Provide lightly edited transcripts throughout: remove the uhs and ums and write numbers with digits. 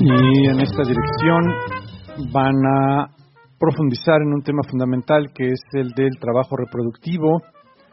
Y en esta dirección van a profundizar en un tema fundamental que es el del trabajo reproductivo.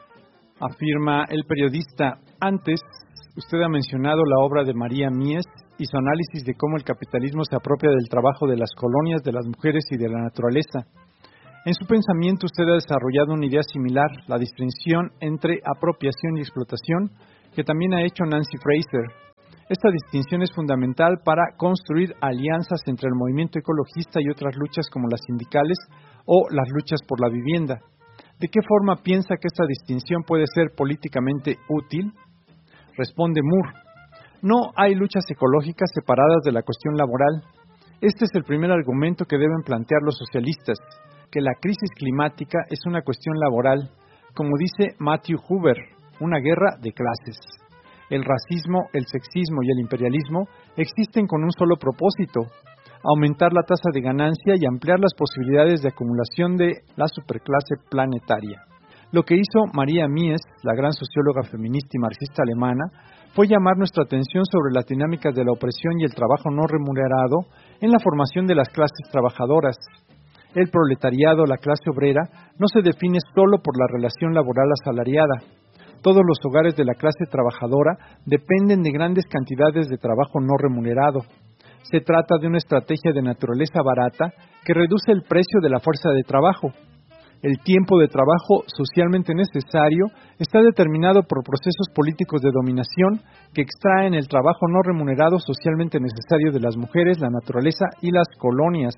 Afirma el periodista: antes, usted ha mencionado la obra de María Mies y su análisis de cómo el capitalismo se apropia del trabajo de las colonias, de las mujeres y de la naturaleza. En su pensamiento usted ha desarrollado una idea similar, la distinción entre apropiación y explotación, que también ha hecho Nancy Fraser. Esta distinción es fundamental para construir alianzas entre el movimiento ecologista y otras luchas como las sindicales o las luchas por la vivienda. ¿De qué forma piensa que esta distinción puede ser políticamente útil? Responde Moore: no hay luchas ecológicas separadas de la cuestión laboral. Este es el primer argumento que deben plantear los socialistas, que la crisis climática es una cuestión laboral, como dice Matthew Hoover, una guerra de clases. El racismo, el sexismo y el imperialismo existen con un solo propósito: aumentar la tasa de ganancia y ampliar las posibilidades de acumulación de la superclase planetaria. Lo que hizo María Mies, la gran socióloga feminista y marxista alemana, fue llamar nuestra atención sobre las dinámicas de la opresión y el trabajo no remunerado en la formación de las clases trabajadoras. El proletariado, la clase obrera, no se define solo por la relación laboral asalariada. Todos los hogares de la clase trabajadora dependen de grandes cantidades de trabajo no remunerado. Se trata de una estrategia de naturaleza barata que reduce el precio de la fuerza de trabajo. El tiempo de trabajo socialmente necesario está determinado por procesos políticos de dominación que extraen el trabajo no remunerado socialmente necesario de las mujeres, la naturaleza y las colonias.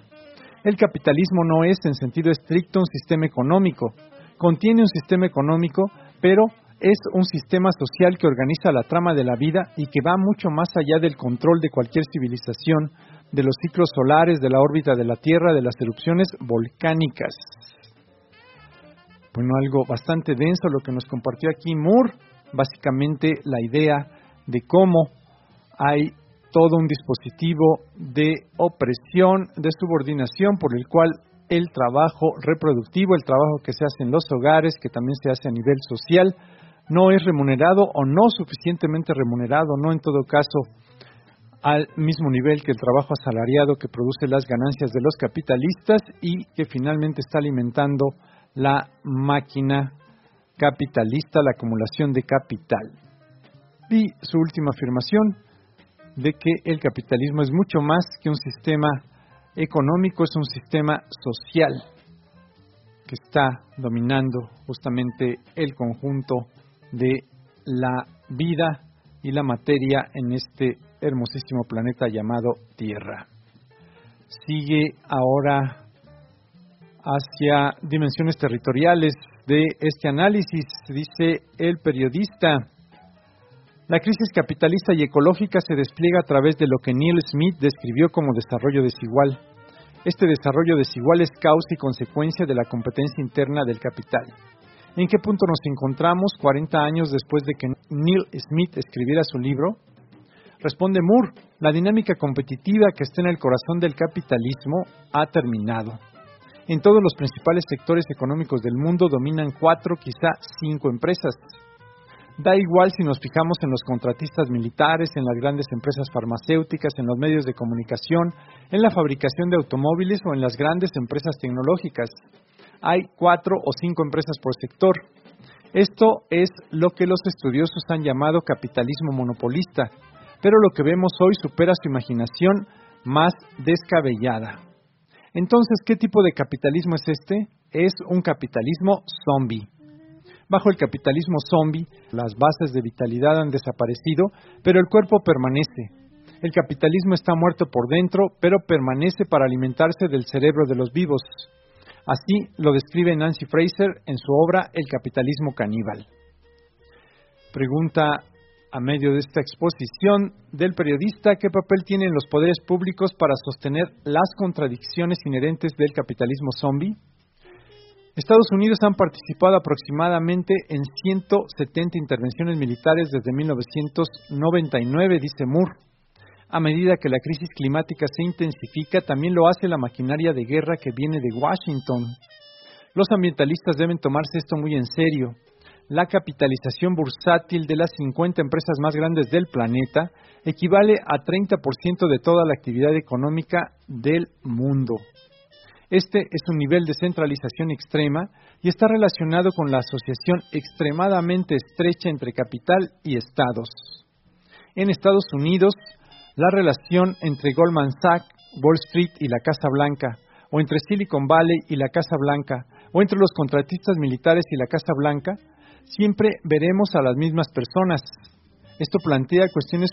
El capitalismo no es, en sentido estricto, un sistema económico. Contiene un sistema económico, pero es un sistema social que organiza la trama de la vida y que va mucho más allá del control de cualquier civilización, de los ciclos solares, de la órbita de la Tierra, de las erupciones volcánicas. Bueno, algo bastante denso lo que nos compartió aquí Moore, básicamente la idea de cómo hay todo un dispositivo de opresión, de subordinación, por el cual el trabajo reproductivo, el trabajo que se hace en los hogares, que también se hace a nivel social, no es remunerado o no suficientemente remunerado, no en todo caso al mismo nivel que el trabajo asalariado que produce las ganancias de los capitalistas y que finalmente está alimentando la máquina capitalista, la acumulación de capital. Y su última afirmación de que el capitalismo es mucho más que un sistema económico, es un sistema social que está dominando justamente el conjunto de la vida y la materia en este hermosísimo planeta llamado Tierra. Sigue ahora hacia dimensiones territoriales de este análisis. Dice el periodista: la crisis capitalista y ecológica se despliega a través de lo que Neil Smith describió como desarrollo desigual. Este desarrollo desigual es causa y consecuencia de la competencia interna del capital. ¿En qué punto nos encontramos 40 años después de que Neil Smith escribiera su libro? Responde Moore: la dinámica competitiva que está en el corazón del capitalismo ha terminado. En todos los principales sectores económicos del mundo dominan 4, quizá 5 empresas. Da igual si nos fijamos en los contratistas militares, en las grandes empresas farmacéuticas, en los medios de comunicación, en la fabricación de automóviles o en las grandes empresas tecnológicas. Hay 4 o 5 empresas por sector. Esto es lo que los estudiosos han llamado capitalismo monopolista, pero lo que vemos hoy supera su imaginación más descabellada. Entonces, ¿qué tipo de capitalismo es este? Es un capitalismo zombie. Bajo el capitalismo zombie, las bases de vitalidad han desaparecido, pero el cuerpo permanece. El capitalismo está muerto por dentro, pero permanece para alimentarse del cerebro de los vivos. Así lo describe Nancy Fraser en su obra El capitalismo caníbal. Pregunta a medio de esta exposición del periodista: ¿qué papel tienen los poderes públicos para sostener las contradicciones inherentes del capitalismo zombie? Estados Unidos han participado aproximadamente en 170 intervenciones militares desde 1999, dice Moore. A medida que la crisis climática se intensifica, también lo hace la maquinaria de guerra que viene de Washington. Los ambientalistas deben tomarse esto muy en serio. la capitalización bursátil de las 50 empresas más grandes del planeta equivale a 30% de toda la actividad económica del mundo. Este es un nivel de centralización extrema y está relacionado con la asociación extremadamente estrecha entre capital y estados. En Estados Unidos, la relación entre Goldman Sachs, Wall Street y la Casa Blanca, o entre Silicon Valley y la Casa Blanca, o entre los contratistas militares y la Casa Blanca, siempre veremos a las mismas personas. Esto plantea cuestiones